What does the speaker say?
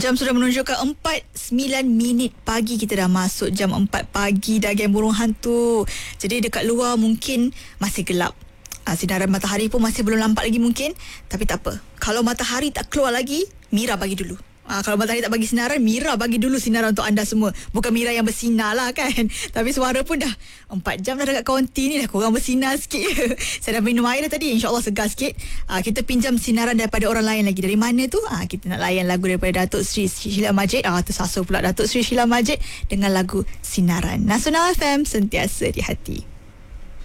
Jam sudah menunjukkan 4:09 pagi. Kita dah masuk jam 4 pagi dah, geng burung hantu. Jadi dekat luar mungkin masih gelap. Sinaran matahari pun masih belum nampak lagi mungkin. Tapi tak apa. Kalau matahari tak keluar lagi, Mira bagi dulu. Kalau matahari tak bagi sinaran, Mira bagi dulu sinaran untuk anda semua. Bukan Mira yang bersinar lah kan. Tapi suara pun dah 4 jam dah dekat kaunti ni dah. Korang bersinar sikit. Saya dah minum air dah tadi. InsyaAllah segar sikit. Kita pinjam sinaran daripada orang lain lagi. Dari mana tu? Kita nak layan lagu daripada Datuk Seri Sheila Majid. Tersasul pula Datuk Seri Sheila Majid dengan lagu Sinaran. Nasional FM, sentiasa di hati.